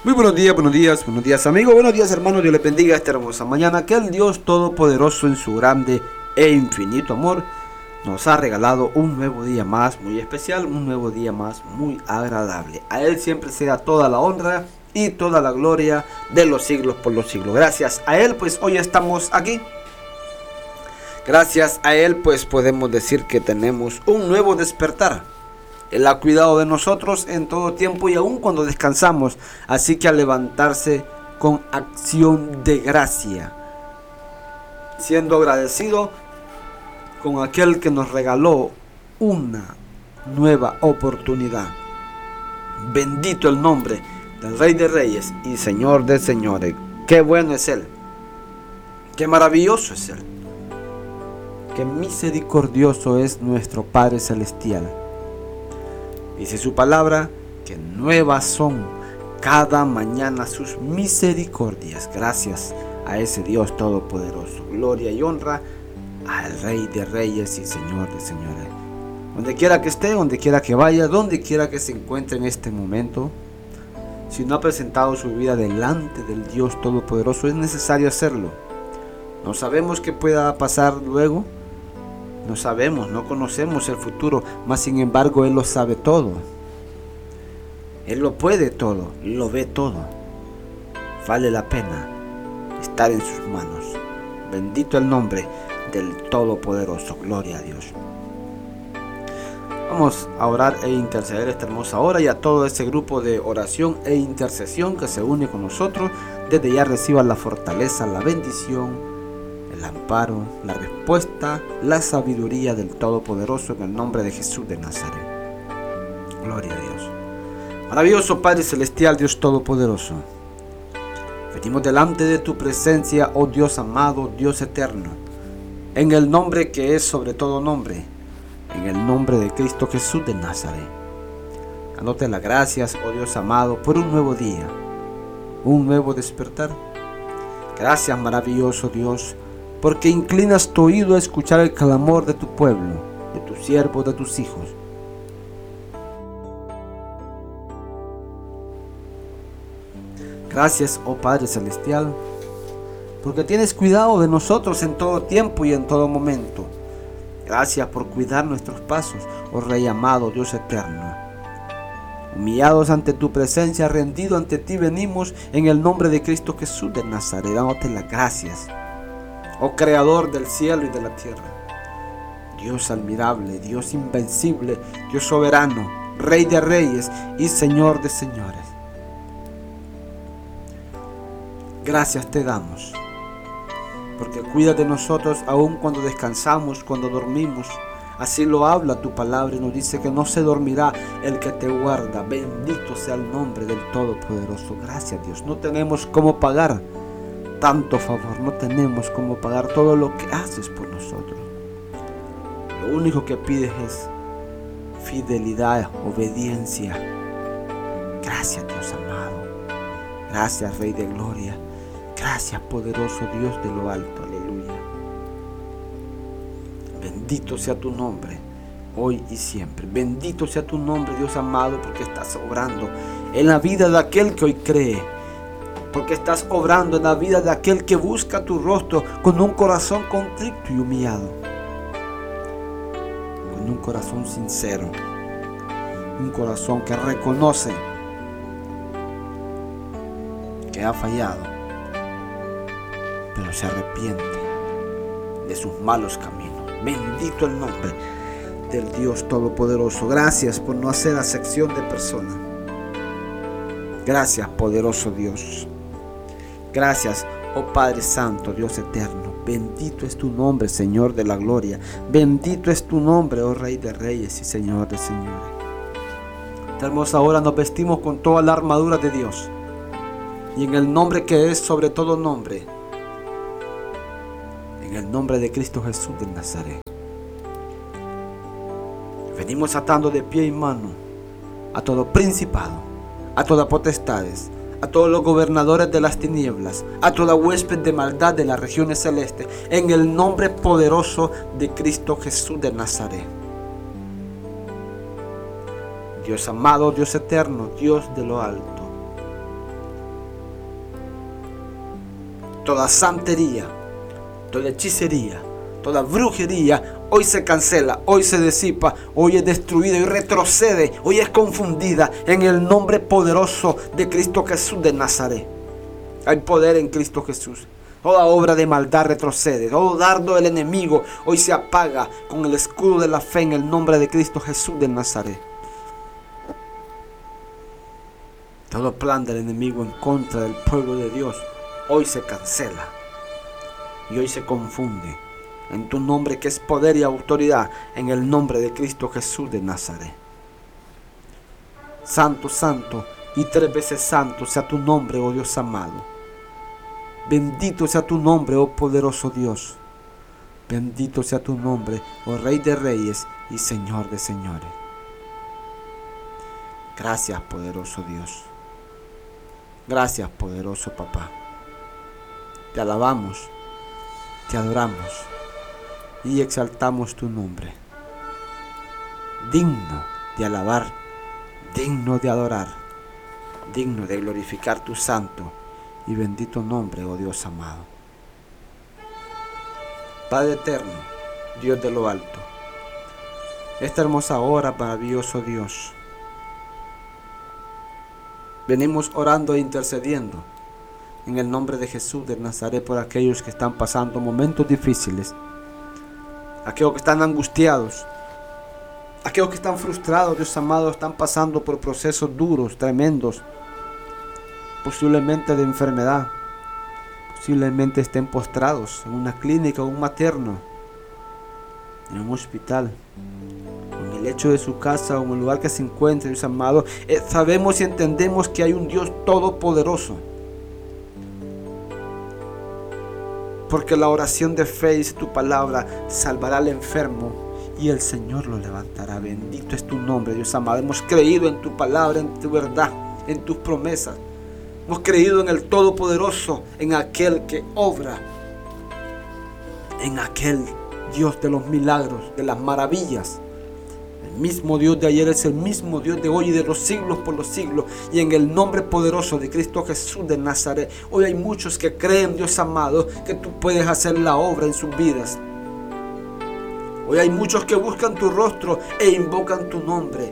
Muy buenos días amigos, buenos días hermanos, Dios les bendiga esta hermosa mañana que el Dios Todopoderoso en su grande e infinito amor nos ha regalado un nuevo día más muy especial, un nuevo día más muy agradable. A Él siempre sea toda la honra y toda la gloria de los siglos por los siglos. Gracias a Él pues hoy estamos aquí. Gracias a Él pues podemos decir que tenemos un nuevo despertar. Él ha cuidado de nosotros en todo tiempo y aún cuando descansamos. Así que al levantarse con acción de gracia, siendo agradecido con aquel que nos regaló una nueva oportunidad. Bendito el nombre del Rey de Reyes y Señor de Señores. Qué bueno es Él. Qué maravilloso es Él. Qué misericordioso es nuestro Padre Celestial. Dice su palabra que nuevas son cada mañana sus misericordias. Gracias a ese Dios todopoderoso. Gloria y honra al Rey de Reyes y Señor de Señores. Donde quiera que esté, donde quiera que vaya, donde quiera que se encuentre en este momento, si no ha presentado su vida delante del Dios todopoderoso, es necesario hacerlo. No sabemos qué pueda pasar luego. No sabemos, no conocemos el futuro, mas sin embargo Él lo sabe todo. Él lo puede todo, lo ve todo. Vale la pena estar en sus manos. Bendito el nombre del Todopoderoso. Gloria a Dios. Vamos a orar e interceder esta hermosa hora y a todo ese grupo de oración e intercesión que se une con nosotros. Desde ya reciba la fortaleza, la bendición, el amparo, la respuesta, la sabiduría del Todopoderoso en el nombre de Jesús de Nazaret. Gloria a Dios. Maravilloso Padre Celestial, Dios Todopoderoso. Venimos delante de tu presencia, oh Dios amado, Dios eterno, en el nombre que es sobre todo nombre, en el nombre de Cristo Jesús de Nazaret. Dándote las gracias, oh Dios amado, por un nuevo día, un nuevo despertar. Gracias, maravilloso Dios, porque inclinas tu oído a escuchar el clamor de tu pueblo, de tus siervos, de tus hijos. Gracias, oh Padre Celestial, porque tienes cuidado de nosotros en todo tiempo y en todo momento. Gracias por cuidar nuestros pasos, oh Rey amado, Dios eterno. Humillados ante tu presencia, rendido ante ti venimos en el nombre de Cristo Jesús de Nazaret, dándote las gracias. Oh Creador del cielo y de la tierra, Dios admirable, Dios invencible, Dios soberano, Rey de reyes y Señor de señores. Gracias te damos, porque cuidas de nosotros aun cuando descansamos, cuando dormimos. Así lo habla tu palabra y nos dice que no se dormirá el que te guarda. Bendito sea el nombre del Todopoderoso. Gracias Dios, no tenemos cómo pagar tanto favor, no tenemos cómo pagar todo lo que haces por nosotros. Lo único que pides es fidelidad, obediencia. Gracias Dios amado, gracias Rey de gloria, gracias poderoso Dios de lo alto, aleluya. Bendito sea tu nombre hoy y siempre. Bendito sea tu nombre, Dios amado, porque estás obrando en la vida de aquel que hoy cree, porque estás obrando en la vida de aquel que busca tu rostro con un corazón contrito y humillado, con un corazón sincero, un corazón que reconoce que ha fallado, pero se arrepiente de sus malos caminos. Bendito el nombre del Dios Todopoderoso. Gracias por no hacer acepción de personas. Gracias, poderoso Dios. Gracias, oh Padre Santo, Dios eterno. Bendito es tu nombre, Señor de la gloria. Bendito es tu nombre, oh Rey de reyes y Señor de señores. Esta hermosa hora nos vestimos con toda la armadura de Dios. Y en el nombre que es sobre todo nombre, en el nombre de Cristo Jesús de Nazaret, venimos atando de pie y mano a todo principado, a todas potestades, a todos los gobernadores de las tinieblas, a toda huésped de maldad de las regiones celestes, en el nombre poderoso de Cristo Jesús de Nazaret. Dios amado, Dios eterno, Dios de lo alto, toda santería, toda hechicería, toda brujería, hoy se cancela, hoy se disipa, hoy es destruida y retrocede, hoy es confundida en el nombre poderoso de Cristo Jesús de Nazaret. Hay poder en Cristo Jesús. Toda obra de maldad retrocede, todo dardo del enemigo hoy se apaga con el escudo de la fe en el nombre de Cristo Jesús de Nazaret. Todo plan del enemigo en contra del pueblo de Dios hoy se cancela y hoy se confunde en tu nombre, que es poder y autoridad, en el nombre de Cristo Jesús de Nazaret. Santo, santo y 3 veces santo sea tu nombre, oh Dios amado. Bendito sea tu nombre, oh poderoso Dios. Bendito sea tu nombre, oh Rey de Reyes y Señor de Señores. Gracias, poderoso Dios. Gracias, poderoso Papá. Te alabamos, te adoramos y exaltamos tu nombre. Digno de alabar, digno de adorar, digno de glorificar tu santo y bendito nombre, oh Dios amado. Padre eterno, Dios de lo alto, esta hermosa hora, maravilloso Dios, venimos orando e intercediendo en el nombre de Jesús de Nazaret por aquellos que están pasando momentos difíciles, aquellos que están angustiados, aquellos que están frustrados, Dios amado, están pasando por procesos duros, tremendos, posiblemente de enfermedad, posiblemente estén postrados en una clínica o un materno, en un hospital, en el lecho de su casa o en el lugar que se encuentre, Dios amado. Sabemos y entendemos que hay un Dios todopoderoso, porque la oración de fe, dice tu palabra, salvará al enfermo y el Señor lo levantará. Bendito es tu nombre, Dios amado. Hemos creído en tu palabra, en tu verdad, en tus promesas. Hemos creído en el Todopoderoso, en aquel que obra, en aquel Dios de los milagros, de las maravillas. El mismo Dios de ayer es el mismo Dios de hoy y de los siglos por los siglos. Y en el nombre poderoso de Cristo Jesús de Nazaret, hoy hay muchos que creen, Dios amado, que tú puedes hacer la obra en sus vidas. Hoy hay muchos que buscan tu rostro e invocan tu nombre,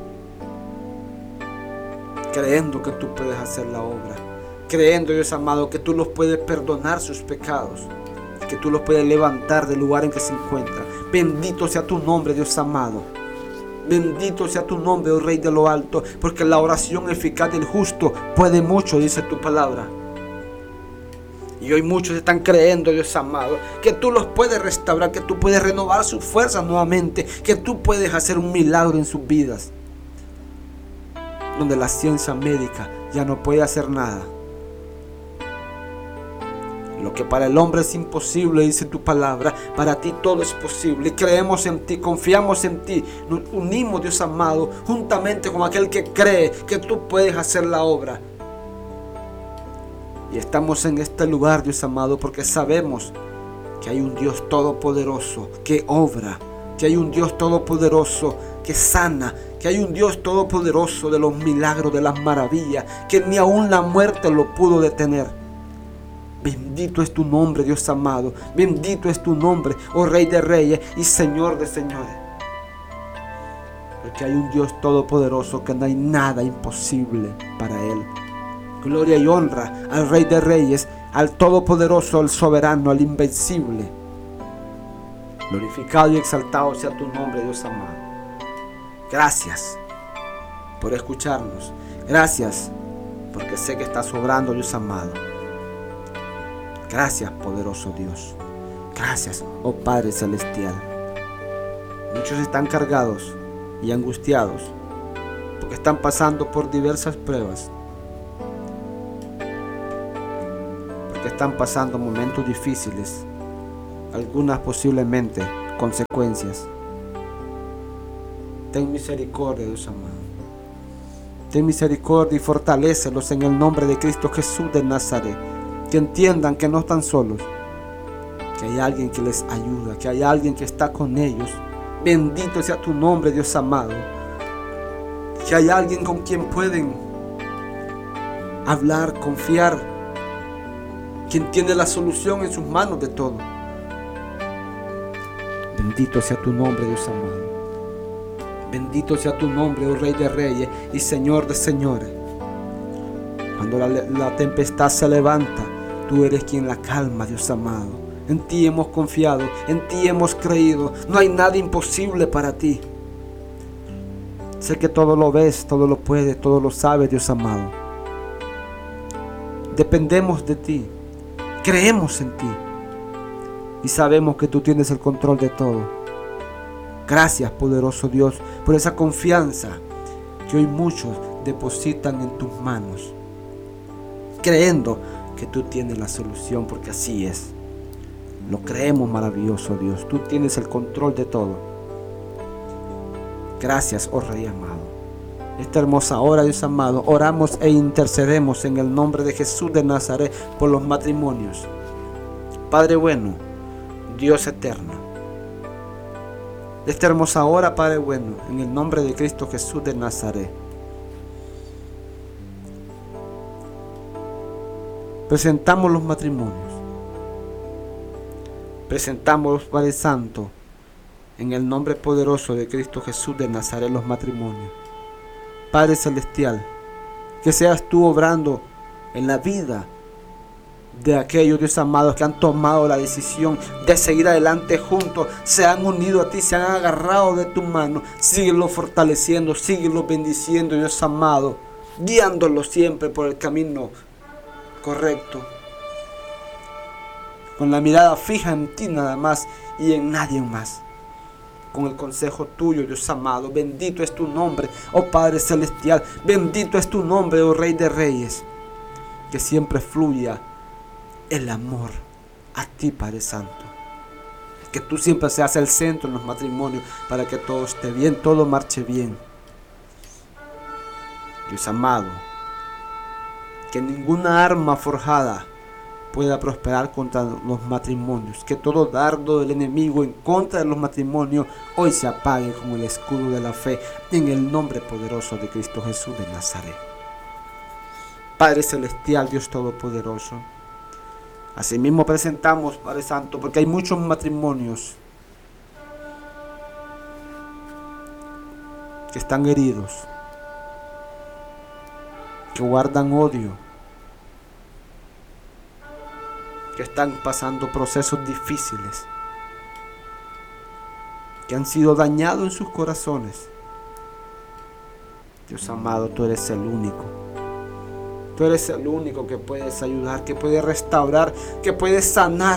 creyendo que tú puedes hacer la obra, creyendo, Dios amado, que tú los puedes perdonar sus pecados, que tú los puedes levantar del lugar en que se encuentran. Bendito sea tu nombre, Dios amado. Bendito sea tu nombre, oh Rey de lo alto, porque la oración eficaz del justo puede mucho, dice tu palabra. Y hoy muchos están creyendo, Dios amado, que tú los puedes restaurar, que tú puedes renovar sus fuerzas nuevamente, que tú puedes hacer un milagro en sus vidas, donde la ciencia médica ya no puede hacer nada. Lo que para el hombre es imposible, dice tu palabra, para ti todo es posible. Y creemos en ti, confiamos en ti, nos unimos, Dios amado, juntamente con aquel que cree que tú puedes hacer la obra. Y estamos en este lugar, Dios amado, porque sabemos que hay un Dios todopoderoso que obra, que hay un Dios todopoderoso que sana, que hay un Dios todopoderoso de los milagros, de las maravillas, que ni aún la muerte lo pudo detener. Bendito es tu nombre, Dios amado. Bendito es tu nombre, oh Rey de Reyes y Señor de Señores. Porque hay un Dios todopoderoso que no hay nada imposible para Él. Gloria y honra al Rey de Reyes, al Todopoderoso, al Soberano, al Invencible. Glorificado y exaltado sea tu nombre, Dios amado. Gracias por escucharnos. Gracias porque sé que estás obrando, Dios amado. Gracias, poderoso Dios. Gracias, oh Padre Celestial. Muchos están cargados y angustiados porque están pasando por diversas pruebas, porque están pasando momentos difíciles, algunas posiblemente consecuencias. Ten misericordia, Dios amado. Ten misericordia y fortalécelos en el nombre de Cristo Jesús de Nazaret. Que entiendan que no están solos, que hay alguien que les ayuda, que hay alguien que está con ellos. Bendito sea tu nombre, Dios amado. Que hay alguien con quien pueden hablar, confiar, quien tiene la solución en sus manos de todo. Bendito sea tu nombre, Dios amado. Bendito sea tu nombre, oh Rey de Reyes y Señor de Señores. Cuando la tempestad se levanta, tú eres quien la calma, Dios amado. En ti hemos confiado, en ti hemos creído. No hay nada imposible para ti. Sé que todo lo ves, todo lo puedes, todo lo sabes, Dios amado. Dependemos de ti, creemos en ti y sabemos que tú tienes el control de todo. Gracias, poderoso Dios, por esa confianza que hoy muchos depositan en tus manos, creyendo que tú tienes la solución, porque así es. Lo creemos, maravilloso Dios. Tú tienes el control de todo. Gracias, oh Rey amado. Esta hermosa hora, Dios amado, oramos e intercedemos en el nombre de Jesús de Nazaret por los matrimonios. Padre bueno, Dios eterno, esta hermosa hora, Padre bueno, en el nombre de Cristo Jesús de Nazaret, presentamos los matrimonios. Presentamos, Padre Santo, en el nombre poderoso de Cristo Jesús de Nazaret, los matrimonios. Padre Celestial, que seas tú obrando en la vida de aquellos, Dios amados, que han tomado la decisión de seguir adelante juntos, se han unido a ti, se han agarrado de tu mano. Síguelo fortaleciendo, síguelo bendiciendo, Dios amado, guiándolos siempre por el camino correcto, con la mirada fija en ti nada más y en nadie más. Con el consejo tuyo, Dios amado, bendito es tu nombre, oh Padre Celestial, bendito es tu nombre, oh Rey de Reyes, que siempre fluya el amor a ti, Padre Santo, que tú siempre seas el centro en los matrimonios, para que todo esté bien, todo marche bien. Dios amado, que ninguna arma forjada pueda prosperar contra los matrimonios, que todo dardo del enemigo en contra de los matrimonios hoy se apague con el escudo de la fe, en el nombre poderoso de Cristo Jesús de Nazaret. Padre Celestial, Dios Todopoderoso, asimismo presentamos, Padre Santo, porque hay muchos matrimonios que están heridos, que guardan odio, que están pasando procesos difíciles, que han sido dañados en sus corazones. Dios amado, tú eres el único. Tú eres el único que puedes ayudar, que puedes restaurar, que puedes sanar.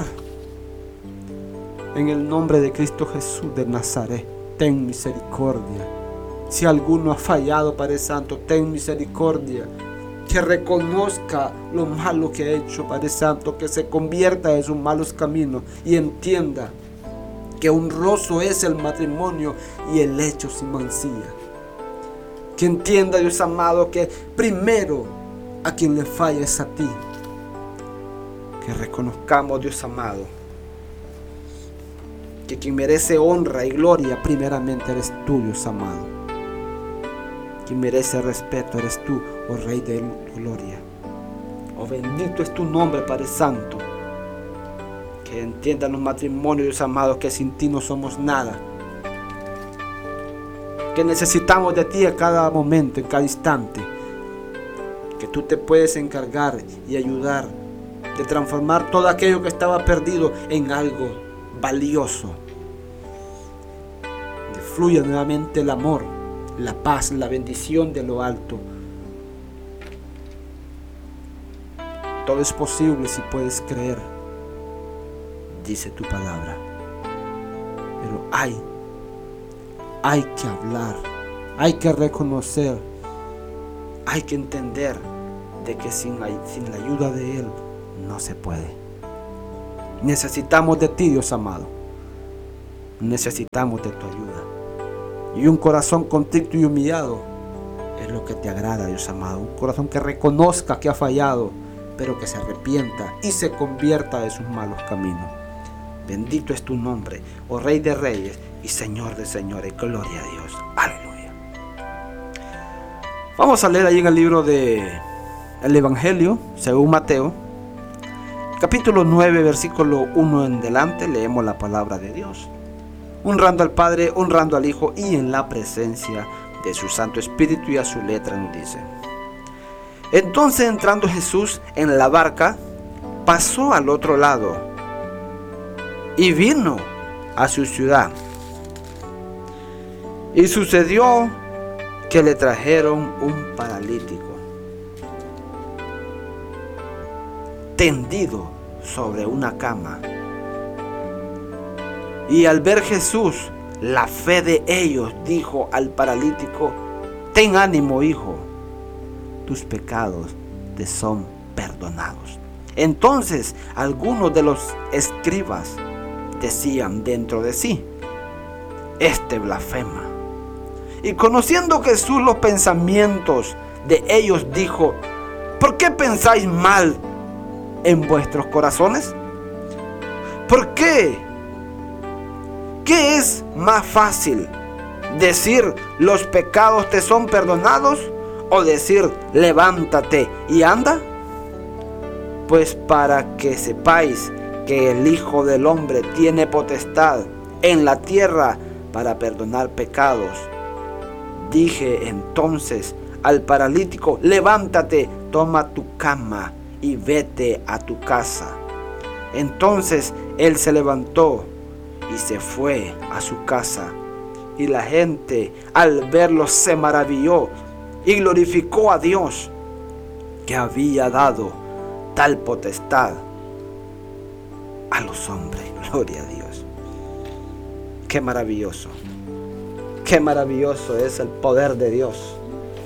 En el nombre de Cristo Jesús de Nazaret, ten misericordia. Si alguno ha fallado, Padre Santo, ten misericordia. Que reconozca lo malo que ha hecho, Padre Santo, que se convierta de sus malos caminos y entienda que honroso es el matrimonio y el hecho sin mancilla. Que entienda, Dios amado, que primero a quien le falla es a ti. Que reconozcamos, Dios amado, que quien merece honra y gloria primeramente eres tú, Dios amado. Quien merece respeto eres tú, oh Rey de gloria. Oh, bendito es tu nombre, Padre Santo. Que entiendan los matrimonios, Dios amado, que sin ti no somos nada. Que necesitamos de ti a cada momento, en cada instante. Que tú te puedes encargar y ayudar de transformar todo aquello que estaba perdido en algo valioso. Que fluya nuevamente el amor, la paz, la bendición de lo alto. Todo es posible si puedes creer, dice tu palabra. Pero hay que hablar, hay que reconocer, hay que entender de que sin la ayuda de Él no se puede. Necesitamos de ti, Dios amado. Necesitamos de tu ayuda. Y un corazón contrito y humillado es lo que te agrada, Dios amado. Un corazón que reconozca que ha fallado, pero que se arrepienta y se convierta de sus malos caminos. Bendito es tu nombre, oh Rey de Reyes y Señor de Señores. Gloria a Dios. Aleluya. Vamos a leer ahí en el libro de el Evangelio según Mateo, capítulo 9, versículo 1 en delante, leemos la palabra de Dios. Honrando al Padre, honrando al Hijo y en la presencia de su Santo Espíritu, y a su letra nos dice: entonces, entrando Jesús en la barca, pasó al otro lado y vino a su ciudad. Y sucedió que le trajeron un paralítico tendido sobre una cama. Y al ver Jesús la fe de ellos, dijo al paralítico: ten ánimo, hijo, tus pecados te son perdonados. Entonces algunos de los escribas decían dentro de sí: este blasfema. Y conociendo Jesús los pensamientos de ellos, dijo: ¿por qué pensáis mal en vuestros corazones? ¿Por qué? ¿Qué es más fácil? ¿Decir los pecados te son perdonados? ¿O decir levántate y anda? Pues para que sepáis que el Hijo del Hombre tiene potestad en la tierra para perdonar pecados. Dije entonces al paralítico: levántate, toma tu cama y vete a tu casa. Entonces él se levantó y se fue a su casa. Y la gente al verlo se maravilló y glorificó a Dios, que había dado tal potestad a los hombres. Gloria a Dios. Qué maravilloso. Qué maravilloso es el poder de Dios.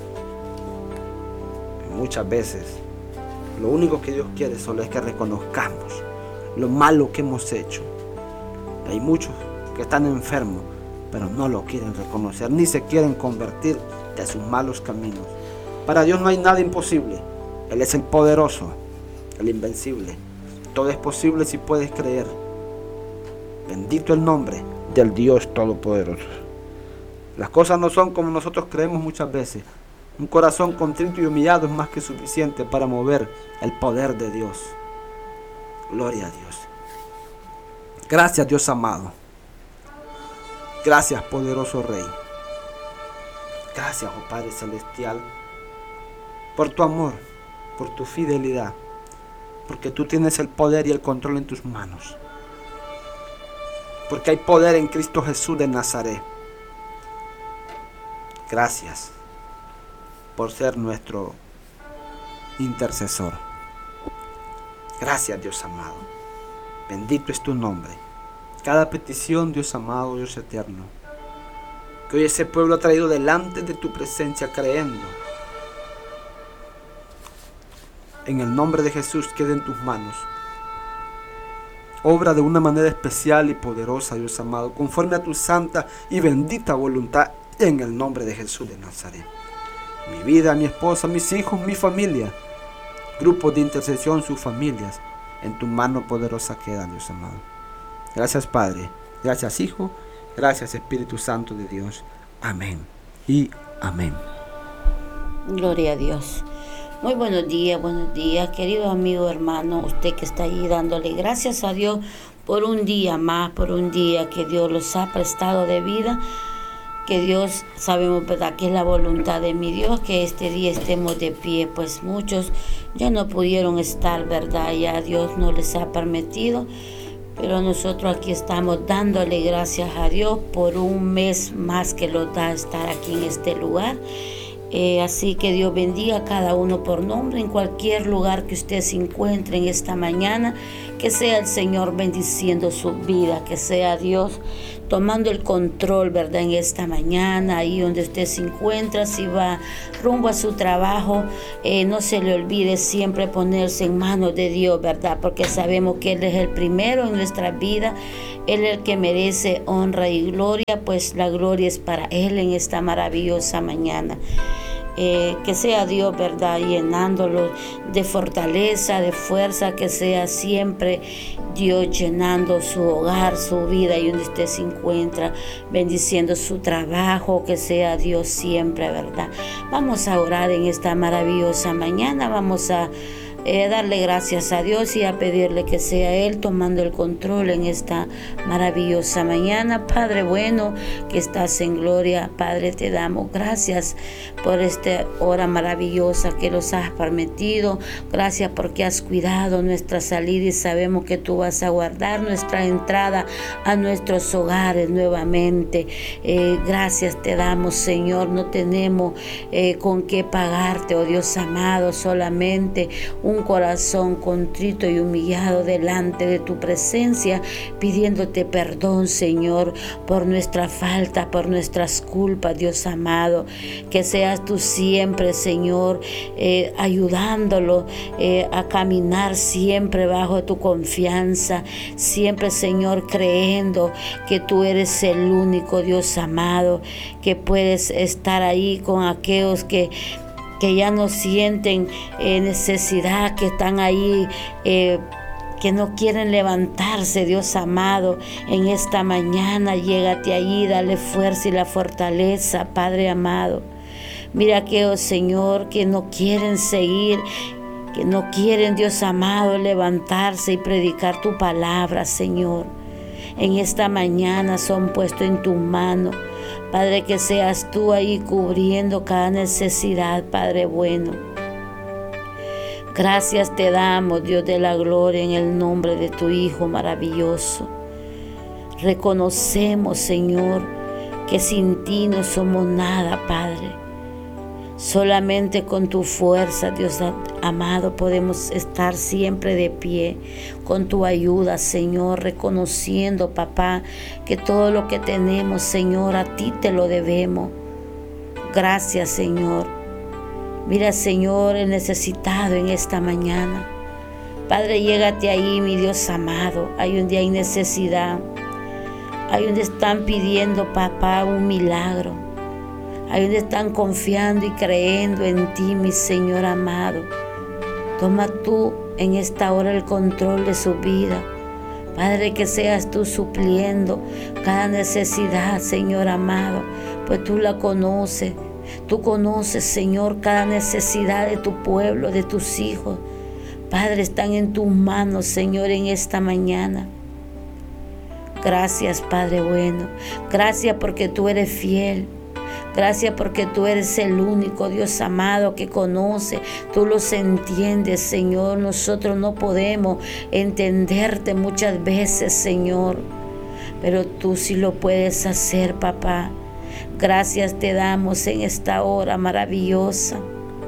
Muchas veces lo único que Dios quiere solo es que reconozcamos lo malo que hemos hecho. Hay muchos que están enfermos, pero no lo quieren reconocer, ni se quieren convertir de sus malos caminos. Para Dios no hay nada imposible. Él es el poderoso, el invencible. Todo es posible si puedes creer. Bendito el nombre del Dios Todopoderoso. Las cosas no son como nosotros creemos muchas veces. Un corazón contrito y humillado es más que suficiente para mover el poder de Dios. Gloria a Dios. Gracias, Dios amado. Gracias, poderoso Rey. Gracias, oh Padre Celestial, por tu amor, por tu fidelidad, porque tú tienes el poder y el control en tus manos. Porque hay poder en Cristo Jesús de Nazaret. Gracias por ser nuestro intercesor. Gracias, Dios amado. Bendito es tu nombre. Cada petición, Dios amado, Dios eterno, que hoy ese pueblo ha traído delante de tu presencia, creyendo en el nombre de Jesús, quede en tus manos. Obra de una manera especial y poderosa, Dios amado, conforme a tu santa y bendita voluntad, en el nombre de Jesús de Nazaret. Mi vida, mi esposa, mis hijos, mi familia, grupos de intercesión, sus familias, en tu mano poderosa quedan, Dios amado. Gracias, Padre. Gracias, Hijo. Gracias, Espíritu Santo de Dios. Amén y amén. Gloria a Dios. Muy buenos días, querido amigo, hermano, usted que está ahí dándole gracias a Dios por un día más, por un día que Dios los ha prestado de vida, que Dios, sabemos, ¿verdad?, que es la voluntad de mi Dios, que este día estemos de pie, pues muchos ya no pudieron estar, ¿verdad?, ya Dios no les ha permitido, pero nosotros aquí estamos dándole gracias a Dios por un mes más que nos da estar aquí en este lugar. Así que Dios bendiga a cada uno por nombre, en cualquier lugar que usted se encuentre en esta mañana, que sea el Señor bendiciendo su vida, que sea Dios tomando el control, ¿verdad?, en esta mañana, ahí donde usted se encuentra, si va rumbo a su trabajo, no se le olvide siempre ponerse en manos de Dios, ¿verdad?, porque sabemos que Él es el primero en nuestra vida, Él es el que merece honra y gloria, pues la gloria es para Él en esta maravillosa mañana. Que sea Dios, ¿verdad?, llenándolo de fortaleza, de fuerza, que sea siempre Dios llenando su hogar, su vida y donde usted se encuentra, bendiciendo su trabajo, que sea Dios siempre, ¿verdad? Vamos a orar en esta maravillosa mañana, vamos a darle gracias a Dios y a pedirle que sea Él tomando el control en esta maravillosa mañana. Padre bueno, que estás en gloria, Padre, te damos gracias por esta hora maravillosa que nos has permitido. Gracias porque has cuidado nuestra salida y sabemos que tú vas a guardar nuestra entrada a nuestros hogares nuevamente. Gracias te damos, Señor. No tenemos con qué pagarte, oh Dios amado, solamente un corazón contrito y humillado delante de tu presencia, pidiéndote perdón, Señor, por nuestra falta, por nuestras culpas, Dios amado. Que seas tú siempre, Señor, ayudándolo a caminar siempre bajo tu confianza, siempre, Señor, creyendo que tú eres el único Dios amado, que puedes estar ahí con aquellos que ya no sienten necesidad, que están ahí, que no quieren levantarse, Dios amado. En esta mañana, llégate allí, dale fuerza y la fortaleza, Padre amado. Mira aquellos, Señor, que no quieren seguir, que no quieren, Dios amado, levantarse y predicar tu palabra, Señor. En esta mañana son puestos en tu mano. Padre, que seas tú ahí cubriendo cada necesidad, Padre bueno. Gracias te damos, Dios de la gloria, en el nombre de tu Hijo maravilloso. Reconocemos, Señor, que sin ti no somos nada, Padre. Solamente con tu fuerza, Dios amado, podemos estar siempre de pie. Con tu ayuda, Señor, reconociendo, papá, que todo lo que tenemos, Señor, a ti te lo debemos. Gracias, Señor. Mira, Señor, el necesitado en esta mañana. Padre, llégate ahí, mi Dios amado. Hay donde hay necesidad. Hay donde están pidiendo, papá, un milagro. Ahí donde están confiando y creyendo en ti, mi Señor amado. Toma tú en esta hora el control de su vida. Padre, que seas tú supliendo cada necesidad, Señor amado, pues tú la conoces. Tú conoces, Señor, cada necesidad de tu pueblo, de tus hijos. Padre, están en tus manos, Señor, en esta mañana. Gracias, Padre bueno. Gracias porque tú eres fiel. Gracias porque tú eres el único Dios amado que conoce. Tú los entiendes, Señor. Nosotros no podemos entenderte muchas veces, Señor, pero tú sí lo puedes hacer, papá. Gracias te damos en esta hora maravillosa.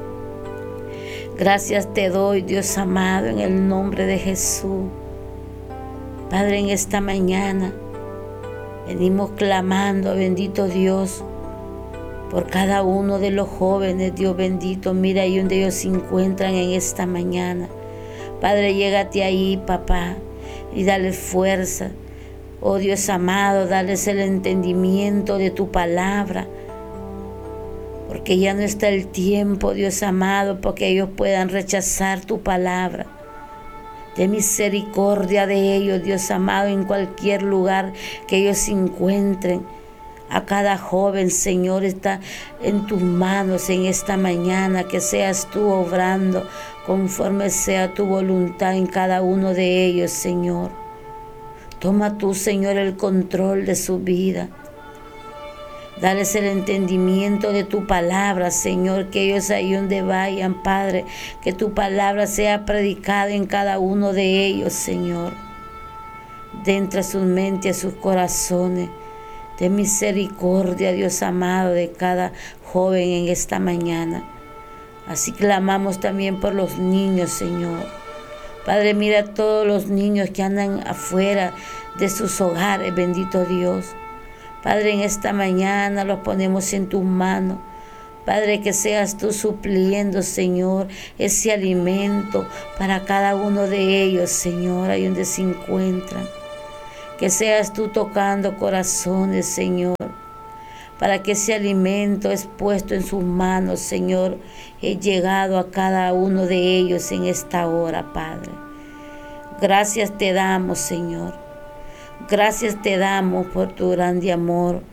Gracias te doy, Dios amado, en el nombre de Jesús. Padre, en esta mañana venimos clamando, bendito Dios, por cada uno de los jóvenes, Dios bendito. Mira ahí donde ellos se encuentran en esta mañana. Padre, llégate ahí, papá, y dale fuerza. Oh Dios amado, dales el entendimiento de tu palabra, porque ya no está el tiempo, Dios amado, porque ellos puedan rechazar tu palabra. De misericordia de ellos, Dios amado, en cualquier lugar que ellos se encuentren. A cada joven, Señor, está en tus manos en esta mañana. Que seas tú obrando conforme sea tu voluntad en cada uno de ellos, Señor. Toma tú, Señor, el control de su vida. Dales el entendimiento de tu palabra, Señor, que ellos ahí donde vayan, Padre, que tu palabra sea predicada en cada uno de ellos, Señor. Dentro de sus mentes, sus corazones. De misericordia, Dios amado, de cada joven en esta mañana. Así clamamos también por los niños, Señor. Padre, mira a todos los niños que andan afuera de sus hogares, bendito Dios. Padre, en esta mañana los ponemos en tus manos. Padre, que seas tú supliendo, Señor, ese alimento para cada uno de ellos, Señor, ahí donde se encuentran. Que seas tú tocando corazones, Señor, para que ese alimento es puesto en sus manos, Señor, he llegado a cada uno de ellos en esta hora, Padre. Gracias te damos, Señor. Gracias te damos por tu grande amor,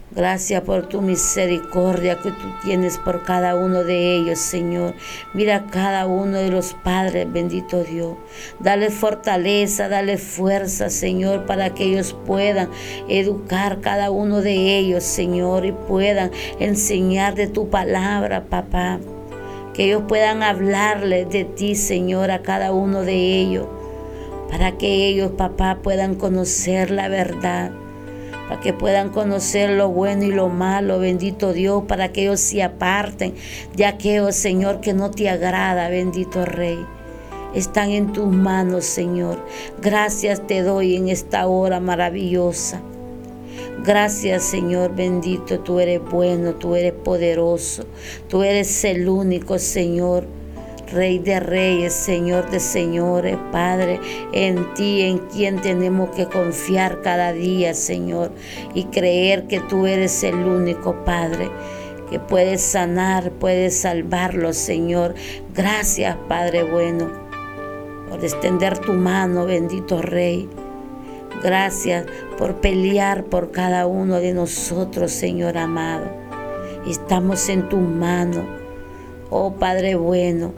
Gracias por tu misericordia que tú tienes por cada uno de ellos, Señor. Mira a cada uno de los padres, bendito Dios. Dale fortaleza, dale fuerza, Señor, para que ellos puedan educar cada uno de ellos, Señor, y puedan enseñar de tu palabra, papá. Que ellos puedan hablarle de ti, Señor, a cada uno de ellos. Para que ellos, papá, puedan conocer la verdad. Para que puedan conocer lo bueno y lo malo, bendito Dios, para que ellos se aparten de aquello, Señor, que no te agrada, bendito Rey. Están en tus manos, Señor. Gracias te doy en esta hora maravillosa. Gracias, Señor bendito, tú eres bueno, tú eres poderoso, tú eres el único, Señor. Rey de reyes, Señor de señores, Padre, en ti, en quien tenemos que confiar cada día, Señor, y creer que tú eres el único, Padre, que puedes sanar, puedes salvarlo, Señor. Gracias, Padre bueno, por extender tu mano, bendito Rey. Gracias por pelear por cada uno de nosotros, Señor amado. Estamos en tus manos, oh Padre bueno.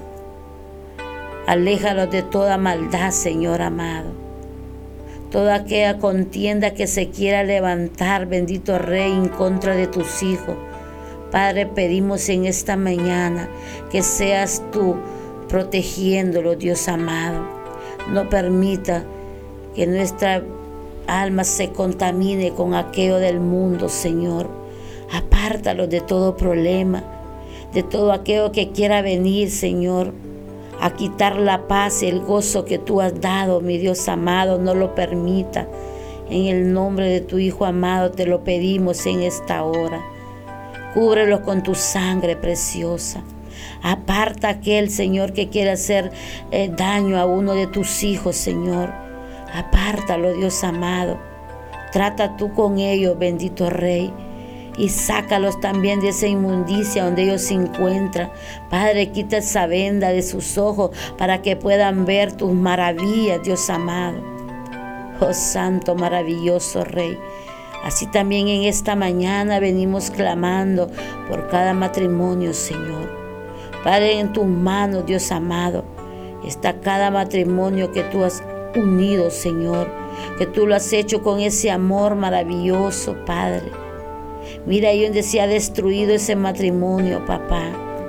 Aléjalos de toda maldad, Señor amado. Toda aquella contienda que se quiera levantar, bendito Rey, en contra de tus hijos. Padre, pedimos en esta mañana que seas tú protegiéndolos, Dios amado. No permita que nuestra alma se contamine con aquello del mundo, Señor. Apártalos de todo problema, de todo aquello que quiera venir, Señor, a quitar la paz y el gozo que tú has dado, mi Dios amado. No lo permita. En el nombre de tu Hijo amado te lo pedimos en esta hora. Cúbrelos con tu sangre preciosa. Aparta a aquel, Señor, que quiera hacer daño a uno de tus hijos, Señor. Apártalo, Dios amado. Trata tú con ellos, bendito Rey. Y sácalos también de esa inmundicia donde ellos se encuentran. Padre, quita esa venda de sus ojos para que puedan ver tus maravillas, Dios amado. Oh Santo, maravilloso Rey. Así también en esta mañana venimos clamando por cada matrimonio, Señor. Padre, en tus manos, Dios amado, está cada matrimonio que tú has unido, Señor. Que tú lo has hecho con ese amor maravilloso, Padre. Mira ahí donde se ha destruido ese matrimonio, papá.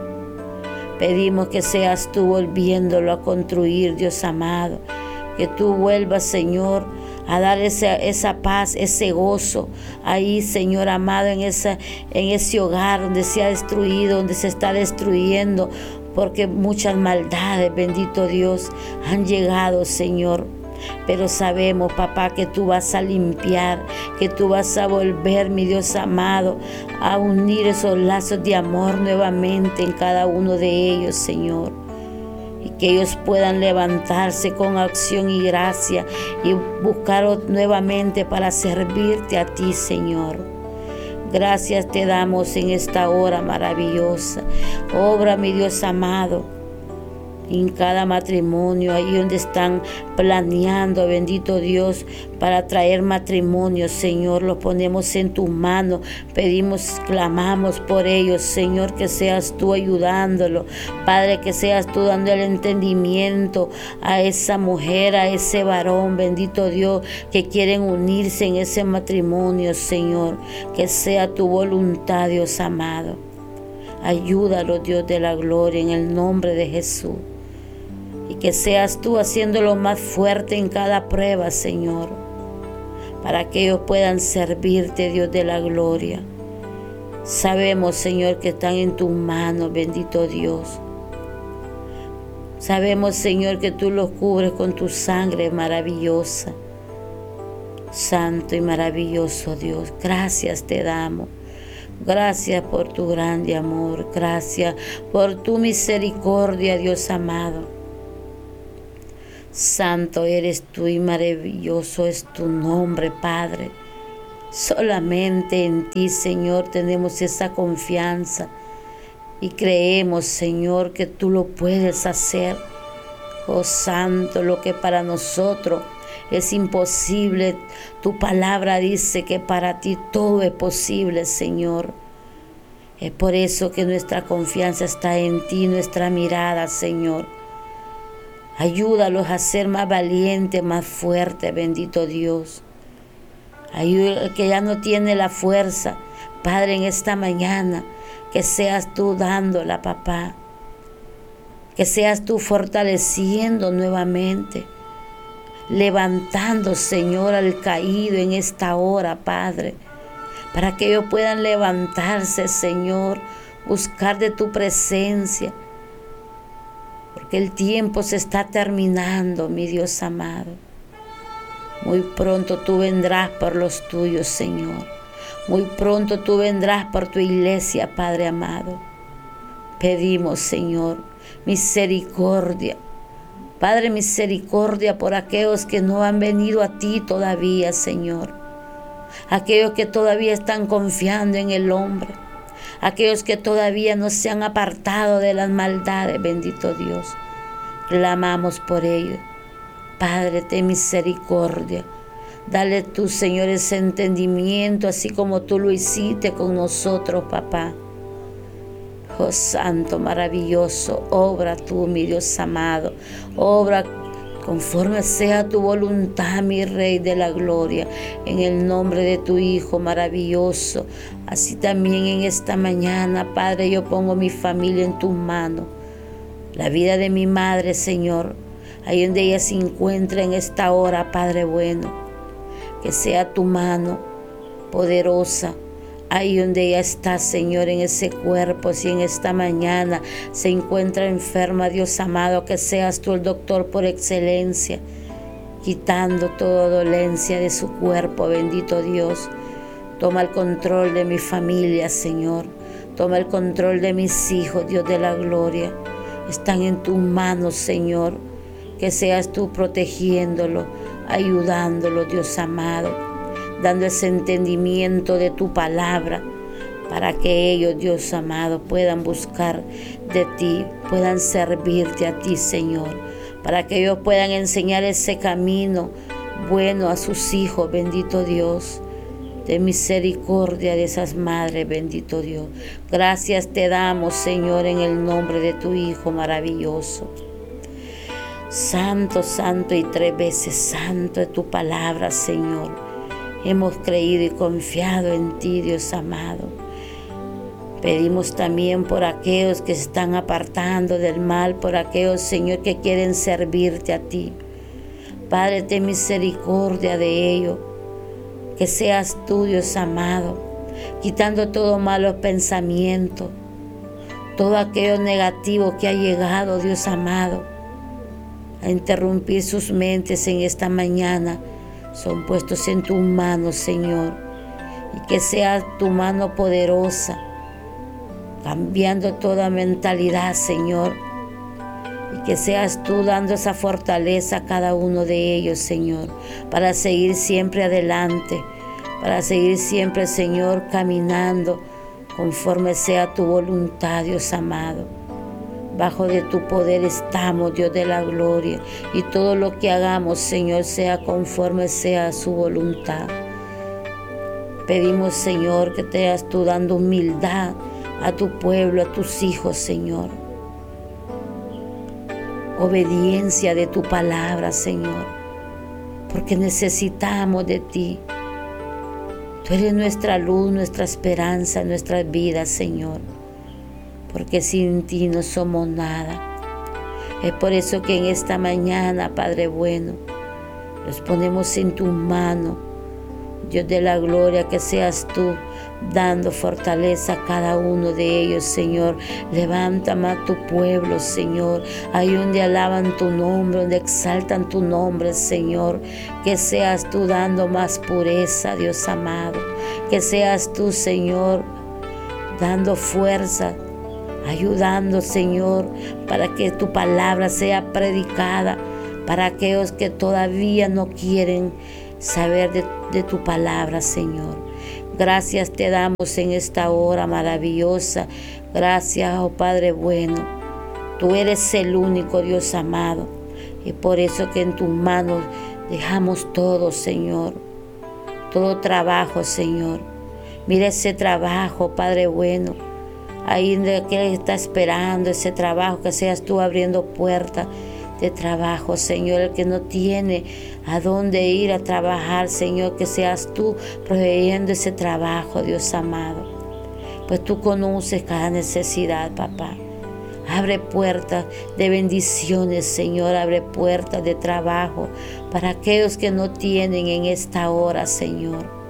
Pedimos que seas tú volviéndolo a construir, Dios amado. Que tú vuelvas, Señor, a dar esa paz, ese gozo ahí, Señor amado, en ese hogar donde se ha destruido, donde se está destruyendo, porque muchas maldades, bendito Dios, han llegado, Señor. Pero sabemos, papá, que tú vas a limpiar, que tú vas a volver, mi Dios amado, a unir esos lazos de amor nuevamente en cada uno de ellos, Señor. Y que ellos puedan levantarse con acción y gracia y buscar nuevamente para servirte a ti, Señor. Gracias te damos en esta hora maravillosa. Obra, mi Dios amado, en cada matrimonio, ahí donde están planeando, bendito Dios, para traer matrimonio, Señor, los ponemos en tus manos, pedimos, clamamos por ellos, Señor, que seas tú ayudándolo, Padre, que seas tú dando el entendimiento a esa mujer, a ese varón, bendito Dios, que quieren unirse en ese matrimonio, Señor, que sea tu voluntad, Dios amado. Ayúdalo, Dios de la gloria, en el nombre de Jesús. Y que seas tú haciéndolo más fuerte en cada prueba, Señor, para que ellos puedan servirte, Dios de la gloria. Sabemos, Señor, que están en tus manos, bendito Dios. Sabemos, Señor, que tú los cubres con tu sangre maravillosa. Santo y maravilloso Dios, gracias te damos. Gracias por tu grande amor, gracias por tu misericordia, Dios amado. Santo eres tú y maravilloso es tu nombre, Padre. Solamente en ti, Señor, tenemos esa confianza y creemos, Señor, que tú lo puedes hacer. Oh Santo, lo que para nosotros es imposible. Tu palabra dice que para ti todo es posible, Señor. Es por eso que nuestra confianza está en ti, nuestra mirada, Señor. Ayúdalos a ser más valientes, más fuertes, bendito Dios. Ayuda al que ya no tiene la fuerza, Padre, en esta mañana, que seas tú dándola, papá. Que seas tú fortaleciendo nuevamente, levantando, Señor, al caído en esta hora, Padre, para que ellos puedan levantarse, Señor, buscar de tu presencia, porque el tiempo se está terminando, mi Dios amado. Muy pronto tú vendrás por los tuyos, Señor. Muy pronto tú vendrás por tu iglesia, Padre amado. Pedimos, Señor, misericordia. Padre, misericordia por aquellos que no han venido a ti todavía, Señor. Aquellos que todavía están confiando en el hombre. Aquellos que todavía no se han apartado de las maldades, bendito Dios. Clamamos por ellos. Padre, ten misericordia. Dale tú, Señor, ese entendimiento, así como tú lo hiciste con nosotros, papá. Oh Santo, maravilloso, obra tú, mi Dios amado. Obra conforme sea tu voluntad, mi Rey de la gloria, en el nombre de tu Hijo maravilloso. Así también en esta mañana, Padre, yo pongo mi familia en tus manos. La vida de mi madre, Señor, ahí donde ella se encuentra en esta hora, Padre bueno, que sea tu mano poderosa. Ahí donde ella está, Señor, en ese cuerpo, si en esta mañana se encuentra enferma, Dios amado, que seas tú el doctor por excelencia, quitando toda dolencia de su cuerpo, bendito Dios. Toma el control de mi familia, Señor. Toma el control de mis hijos, Dios de la gloria. Están en tus manos, Señor. Que seas tú protegiéndolo, ayudándolo, Dios amado, dando ese entendimiento de tu palabra, para que ellos, Dios amado, puedan buscar de ti, puedan servirte a ti, Señor, para que ellos puedan enseñar ese camino bueno a sus hijos, bendito Dios. De misericordia de esas madres, bendito Dios. Gracias te damos, Señor, en el nombre de tu Hijo maravilloso. Santo, santo y 3 veces santo es tu palabra, Señor. Hemos creído y confiado en ti, Dios amado. Pedimos también por aquellos que se están apartando del mal, por aquellos, Señor, que quieren servirte a ti. Padre, ten misericordia de ellos. Que seas tú, Dios amado, quitando todo malos pensamientos, todo aquello negativo que ha llegado, Dios amado, a interrumpir sus mentes en esta mañana. Son puestos en tus manos, Señor, y que sea tu mano poderosa, cambiando toda mentalidad, Señor, y que seas tú dando esa fortaleza a cada uno de ellos, Señor, para seguir siempre adelante, para seguir siempre, Señor, caminando conforme sea tu voluntad, Dios amado. Bajo de tu poder estamos, Dios de la gloria, y todo lo que hagamos, Señor, sea conforme sea su voluntad. Pedimos, Señor, que te seas tú dando humildad a tu pueblo, a tus hijos, Señor. Obediencia de tu palabra, Señor, porque necesitamos de ti. Tú eres nuestra luz, nuestra esperanza, nuestras vidas, Señor, porque sin ti no somos nada. Es por eso que en esta mañana, Padre bueno, los ponemos en tus manos, Dios de la gloria, que seas tú dando fortaleza a cada uno de ellos, Señor. Levanta más tu pueblo, Señor, ahí donde alaban tu nombre, donde exaltan tu nombre, Señor. Que seas tú dando más pureza, Dios amado. Que seas tú, Señor, dando fuerza, ayudando, Señor, para que tu palabra sea predicada para aquellos que todavía no quieren saber de tu palabra, Señor. Gracias te damos en esta hora maravillosa. Gracias, oh Padre bueno. Tú eres el único Dios amado, y por eso que en tus manos Dejamos todo, Señor, todo trabajo, Señor. Mira ese trabajo, Padre bueno, ahí donde que está esperando ese trabajo, que seas tú abriendo puertas de trabajo, Señor. El que no tiene a dónde ir a trabajar, Señor, que seas tú proveyendo ese trabajo, Dios amado. Pues tú conoces cada necesidad, papá. Abre puertas de bendiciones, Señor. Abre puertas de trabajo para aquellos que no tienen en esta hora, Señor.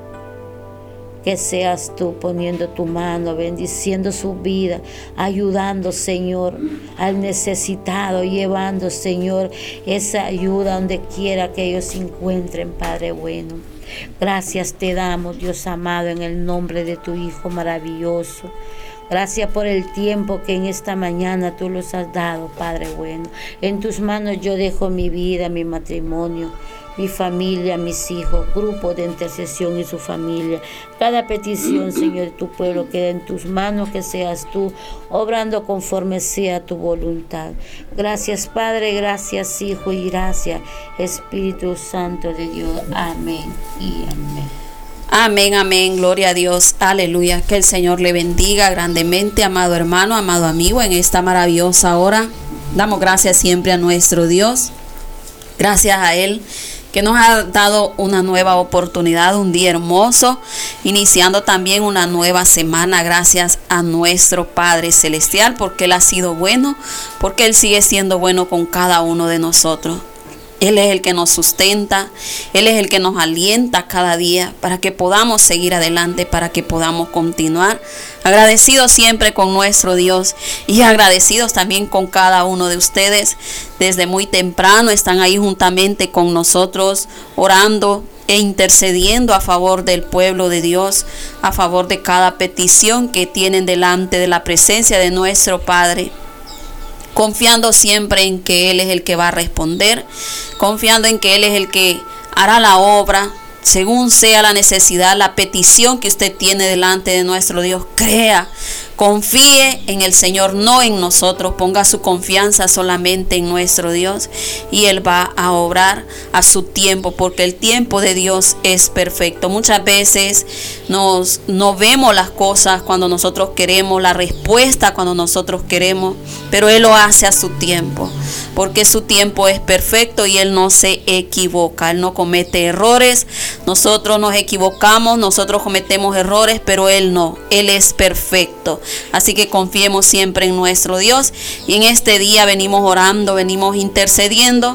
Que seas tú poniendo tu mano, bendiciendo su vida, ayudando, Señor, al necesitado, llevando, Señor, esa ayuda donde quiera que ellos se encuentren, Padre bueno. Gracias te damos, Dios amado, en el nombre de tu Hijo maravilloso. Gracias por el tiempo que en esta mañana tú los has dado, Padre bueno. En tus manos yo dejo mi vida, mi matrimonio, mi familia, mis hijos, grupo de intercesión y su familia. Cada petición, Señor, de tu pueblo queda en tus manos, que seas tú obrando conforme sea tu voluntad. Gracias, Padre, gracias, Hijo, y gracias, Espíritu Santo de Dios. Amén y amén. Amén, amén, gloria a Dios, aleluya. Que el Señor le bendiga grandemente, amado hermano, amado amigo, en esta maravillosa hora. Damos gracias siempre a nuestro Dios. Gracias a Él que nos ha dado una nueva oportunidad, un día hermoso, iniciando también una nueva semana. Gracias a nuestro Padre Celestial, porque Él ha sido bueno, porque Él sigue siendo bueno con cada uno de nosotros. Él es el que nos sustenta, Él es el que nos alienta cada día para que podamos seguir adelante, para que podamos continuar. Agradecidos siempre con nuestro Dios y agradecidos también con cada uno de ustedes. Desde muy temprano están ahí juntamente con nosotros orando e intercediendo a favor del pueblo de Dios, a favor de cada petición que tienen delante de la presencia de nuestro Padre. Confiando siempre en que Él es el que va a responder, confiando en que Él es el que hará la obra, según sea la necesidad, la petición que usted tiene delante de nuestro Dios. Crea, confíe en el Señor, no en nosotros. Ponga su confianza solamente en nuestro Dios y Él va a obrar a su tiempo, porque el tiempo de Dios es perfecto. Muchas veces no vemos las cosas cuando nosotros queremos, la respuesta cuando nosotros queremos, pero Él lo hace a su tiempo, porque su tiempo es perfecto y Él no se equivoca. Él no comete errores. Nosotros nos equivocamos, nosotros cometemos errores, pero Él no. Él es perfecto. Así que confiemos siempre en nuestro Dios. Y en este día venimos orando, venimos intercediendo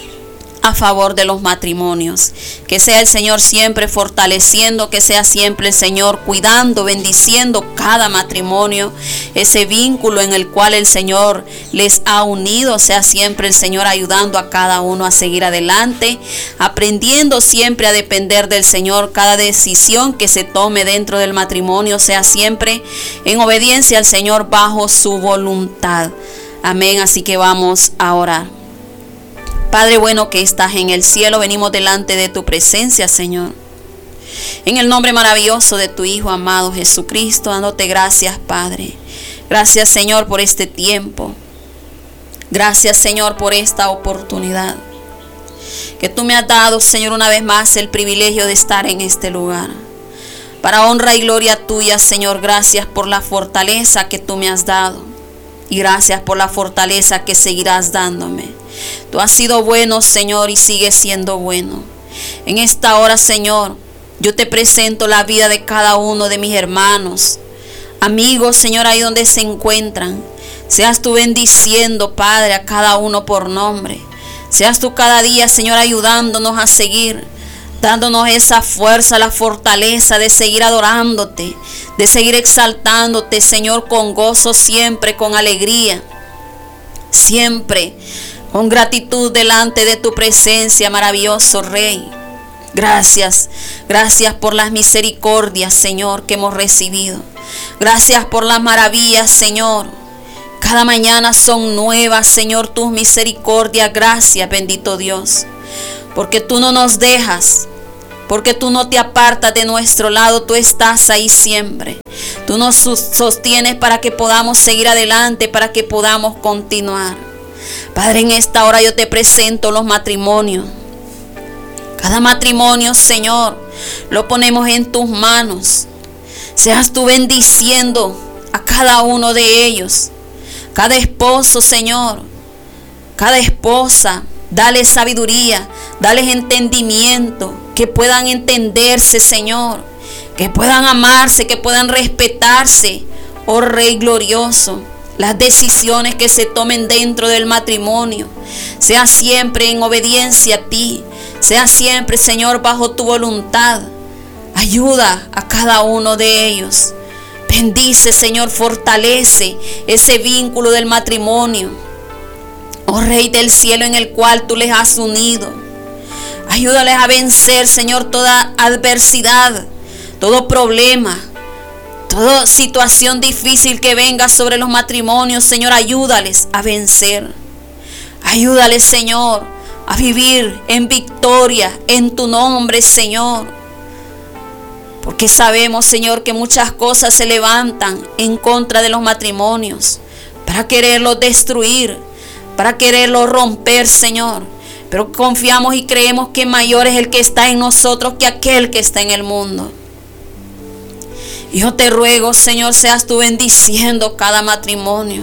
a favor de los matrimonios. Que sea el Señor siempre fortaleciendo, que sea siempre el Señor cuidando, bendiciendo cada matrimonio, ese vínculo en el cual el Señor les ha unido. Sea siempre el Señor ayudando a cada uno a seguir adelante, aprendiendo siempre a depender del Señor. Cada decisión que se tome dentro del matrimonio sea siempre en obediencia al Señor, bajo su voluntad. Amén. Así que vamos a orar. Padre bueno que estás en el cielo, venimos delante de tu presencia, Señor. En el nombre maravilloso de tu Hijo amado Jesucristo, dándote gracias, Padre. Gracias, Señor, por este tiempo. Gracias, Señor, por esta oportunidad que tú me has dado, Señor, una vez más el privilegio de estar en este lugar. Para honra y gloria tuya, Señor, gracias por la fortaleza que tú me has dado. Y gracias por la fortaleza que seguirás dándome. Tú has sido bueno, Señor, y sigues siendo bueno. En esta hora, Señor, yo te presento la vida de cada uno de mis hermanos, amigos, Señor, ahí donde se encuentran. Seas tú bendiciendo, Padre, a cada uno por nombre. Seas tú cada día, Señor, ayudándonos a seguir, dándonos esa fuerza, la fortaleza de seguir adorándote, de seguir exaltándote, Señor, con gozo siempre, con alegría, siempre con gratitud delante de tu presencia, maravilloso Rey. Gracias, gracias por las misericordias, Señor, que hemos recibido. Gracias por las maravillas, Señor. Cada mañana son nuevas, Señor, tus misericordias. Gracias, bendito Dios, porque tú no nos dejas, porque tú no te apartas de nuestro lado. Tú estás ahí siempre. Tú nos sostienes para que podamos seguir adelante, para que podamos continuar. Padre, en esta hora yo te presento los matrimonios. Cada matrimonio, Señor, lo ponemos en tus manos. Seas tú bendiciendo a cada uno de ellos. Cada esposo, Señor, cada esposa, dale sabiduría, dale entendimiento, que puedan entenderse, Señor, que puedan amarse, que puedan respetarse, oh Rey glorioso. Las decisiones que se tomen dentro del matrimonio, sea siempre en obediencia a ti, sea siempre, Señor, bajo tu voluntad. Ayuda a cada uno de ellos. Bendice, Señor, fortalece ese vínculo del matrimonio, oh Rey del cielo, en el cual tú les has unido. Ayúdales a vencer, Señor, toda adversidad, todo problema, toda situación difícil que venga sobre los matrimonios. Señor, ayúdales a vencer. Ayúdales, Señor, a vivir en victoria en tu nombre, Señor. Porque sabemos, Señor, que muchas cosas se levantan en contra de los matrimonios para quererlos destruir, para quererlos romper, Señor. Pero confiamos y creemos que mayor es el que está en nosotros que aquel que está en el mundo. Yo te ruego, Señor, seas tú bendiciendo cada matrimonio.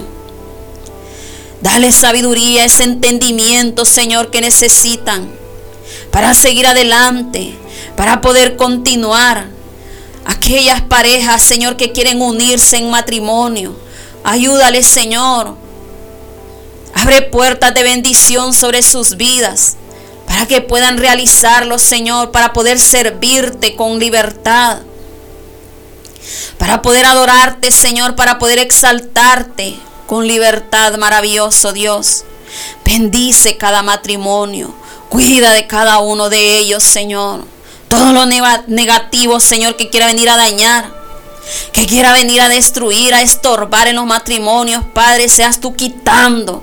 Dale sabiduría, ese entendimiento, Señor, que necesitan para seguir adelante, para poder continuar. Aquellas parejas, Señor, que quieren unirse en matrimonio, ayúdales, Señor. Abre puertas de bendición sobre sus vidas para que puedan realizarlo, Señor, para poder servirte con libertad, para poder adorarte, Señor, para poder exaltarte con libertad, maravilloso Dios. Bendice cada matrimonio, cuida de cada uno de ellos, Señor. Todo lo negativo, Señor, que quiera venir a dañar, que quiera venir a destruir, a estorbar en los matrimonios, Padre, seas tú quitando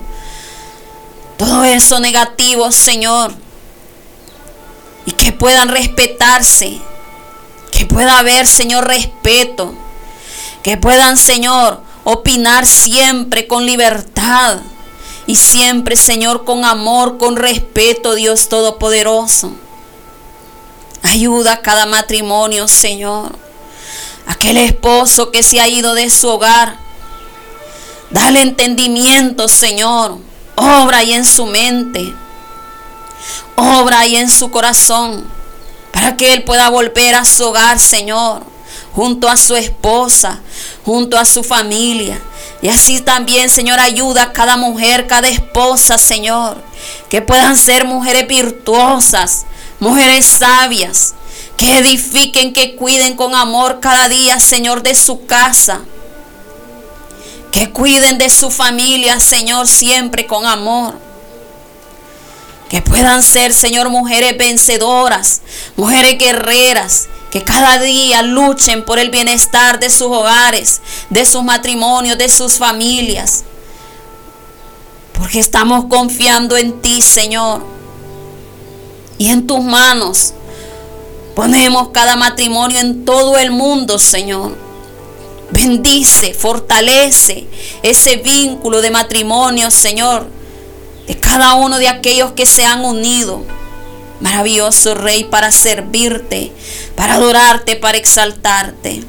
todo eso negativo, Señor, y que puedan respetarse, que pueda haber, Señor, respeto, que puedan, Señor, opinar siempre con libertad y siempre, Señor, con amor, con respeto, Dios Todopoderoso. Ayuda a cada matrimonio, Señor. Aquel esposo que se ha ido de su hogar, dale entendimiento, Señor. Obra ahí en su mente, obra ahí en su corazón, para que él pueda volver a su hogar, Señor, junto a su esposa, junto a su familia. Y así también, Señor, ayuda a cada mujer, cada esposa, Señor, que puedan ser mujeres virtuosas, mujeres sabias, que edifiquen, que cuiden con amor cada día, Señor, de su casa. Que cuiden de su familia, Señor, siempre con amor. Que puedan ser, Señor, mujeres vencedoras, mujeres guerreras, que cada día luchen por el bienestar de sus hogares, de sus matrimonios, de sus familias. Porque estamos confiando en ti, Señor. Y en tus manos ponemos cada matrimonio en todo el mundo, Señor. Bendice, fortalece ese vínculo de matrimonio, Señor, de cada uno de aquellos que se han unido. Maravilloso Rey, para servirte, para adorarte, para exaltarte.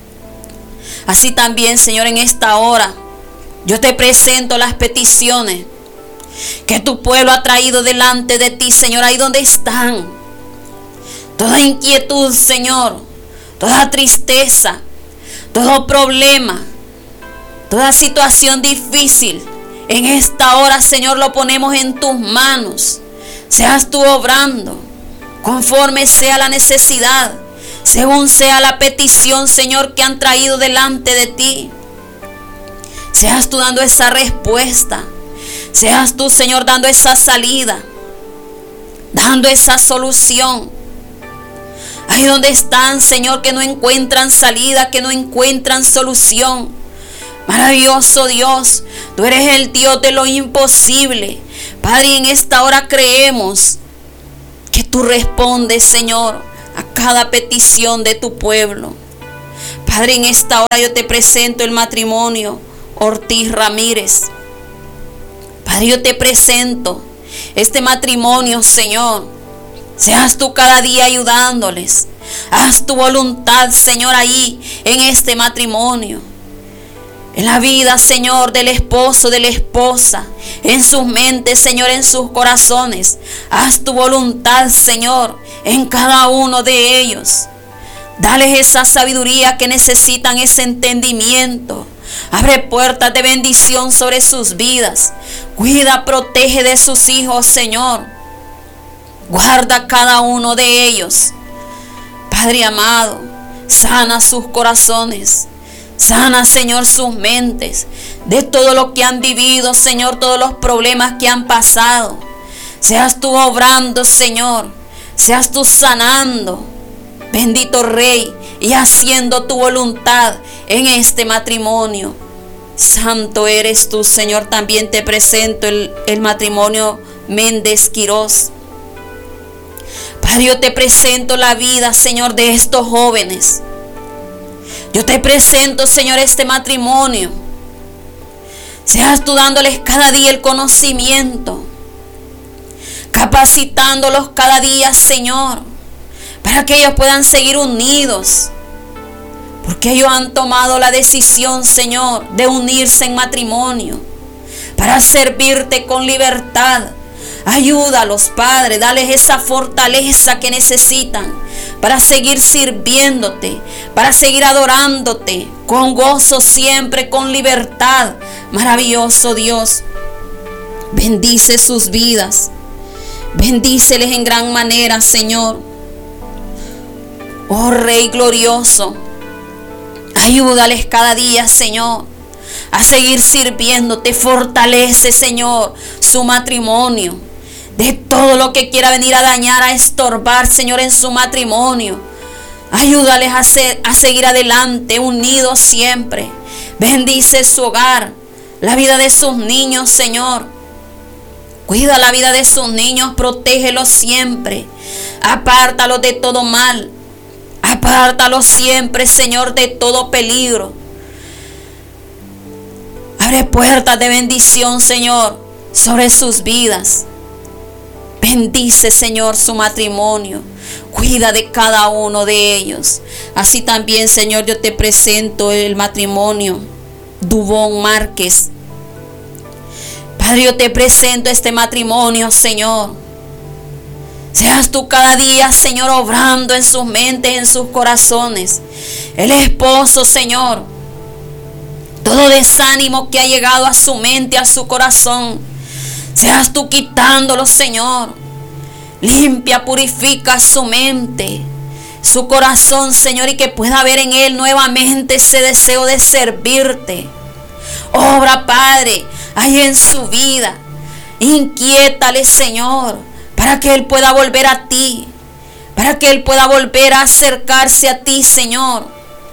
Así también, Señor, en esta hora, yo te presento las peticiones que tu pueblo ha traído delante de ti, Señor, ahí donde están. Toda inquietud, Señor, toda tristeza, todo problema, toda situación difícil, en esta hora, Señor, lo ponemos en tus manos. Seas tú obrando conforme sea la necesidad, según sea la petición, Señor, que han traído delante de ti. Seas tú dando esa respuesta. Seas tú, Señor, dando esa salida, dando esa solución. Ahí donde están, Señor, que no encuentran salida, que no encuentran solución. Maravilloso Dios, tú eres el Dios de lo imposible. Padre, en esta hora creemos que tú respondes, Señor, a cada petición de tu pueblo. Padre, en esta hora yo te presento el matrimonio Ortiz Ramírez. Padre, yo te presento este matrimonio, Señor. Seas tú cada día ayudándoles. Haz tu voluntad, Señor, ahí en este matrimonio. En la vida, Señor, del esposo, de la esposa. En sus mentes, Señor, en sus corazones. Haz tu voluntad, Señor, en cada uno de ellos. Dales esa sabiduría que necesitan, ese entendimiento. Abre puertas de bendición sobre sus vidas. Cuida, protege de sus hijos, Señor. Guarda cada uno de ellos. Padre amado, sana sus corazones. Sana, Señor, sus mentes. De todo lo que han vivido, Señor, todos los problemas que han pasado. Seas tú obrando, Señor. Seas tú sanando. Bendito Rey, y haciendo tu voluntad en este matrimonio. Santo eres tú, Señor. También te presento el matrimonio Méndez Quirós. Padre, yo te presento la vida, Señor, de estos jóvenes. Yo te presento, Señor, este matrimonio. Seas tú dándoles cada día el conocimiento, capacitándolos cada día, Señor, para que ellos puedan seguir unidos. Porque ellos han tomado la decisión, Señor, de unirse en matrimonio para servirte con libertad. Ayúdalos, Padre, dales esa fortaleza que necesitan para seguir sirviéndote, para seguir adorándote con gozo siempre, con libertad. Maravilloso Dios, bendice sus vidas, bendíceles en gran manera, Señor. Oh Rey glorioso, ayúdales cada día, Señor, a seguir sirviéndote. Fortalece, Señor, su matrimonio de todo lo que quiera venir a dañar, a estorbar, Señor, en su matrimonio. Ayúdales a seguir adelante, unidos siempre. Bendice su hogar, la vida de sus niños, Señor. Cuida la vida de sus niños, protégelos siempre. Apártalos de todo mal. Apártalos siempre, Señor, de todo peligro. Abre puertas de bendición, Señor, sobre sus vidas. Bendice, Señor, su matrimonio. Cuida de cada uno de ellos. Así también, Señor, yo te presento el matrimonio Dubón Márquez. Padre, yo te presento este matrimonio, Señor. Seas tú cada día, Señor, obrando en sus mentes, en sus corazones. El esposo, Señor, todo desánimo que ha llegado a su mente, a su corazón, seas tú quitándolo, Señor. Limpia, purifica su mente, su corazón, Señor, y que pueda haber en él nuevamente ese deseo de servirte. Obra, Padre, ahí en su vida. Inquiétale, Señor, para que él pueda volver a ti, para que él pueda volver a acercarse a ti, Señor.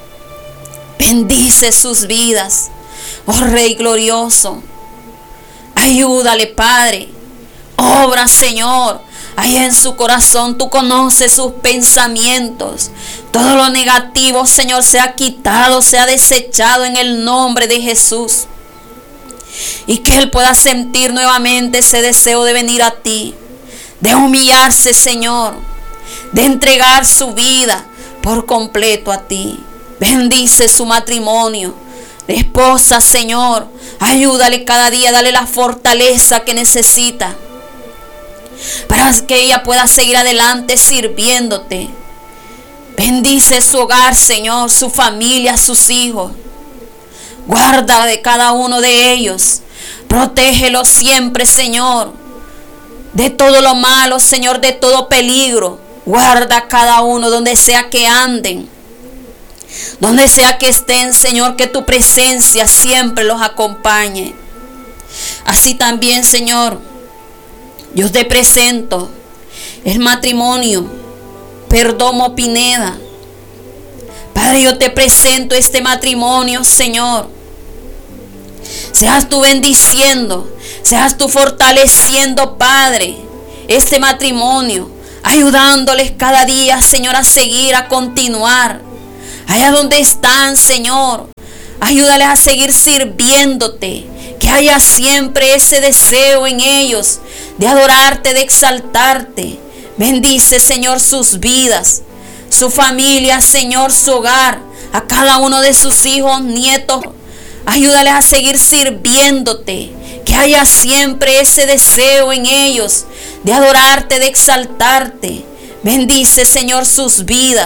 Bendice sus vidas, oh Rey glorioso. Ayúdale, Padre. Obra, Señor, ahí en su corazón. Tú conoces sus pensamientos. Todo lo negativo, Señor, sea quitado, sea desechado en el nombre de Jesús. Y que él pueda sentir nuevamente ese deseo de venir a ti, de humillarse, Señor, de entregar su vida por completo a ti. Bendice su matrimonio. La esposa, Señor, ayúdale cada día, dale la fortaleza que necesita para que ella pueda seguir adelante sirviéndote. Bendice su hogar, Señor, su familia, sus hijos. Guarda de cada uno de ellos. Protégelos siempre, Señor, de todo lo malo, Señor, de todo peligro. Guarda cada uno donde sea que anden, donde sea que estén, Señor, que tu presencia siempre los acompañe. Así también, Señor, yo te presento el matrimonio Perdomo Pineda. Padre, yo te presento este matrimonio, Señor. Seas tú bendiciendo, seas tú fortaleciendo, Padre, este matrimonio, ayudándoles cada día, Señor, a seguir, a continuar. Allá donde están, Señor, ayúdales a seguir sirviéndote. Que haya siempre ese deseo en ellos de adorarte, de exaltarte. Bendice, Señor, sus vidas, su familia, Señor, su hogar, a cada uno de sus hijos, nietos. Ayúdales a seguir sirviéndote, que haya siempre ese deseo en ellos de adorarte, de exaltarte. Bendice, Señor, sus vidas.